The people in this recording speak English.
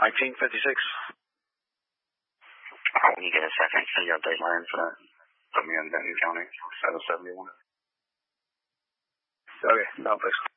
1956. When you get a second, can you update my incident? Put me in Benton County, 771. Okay, no, please.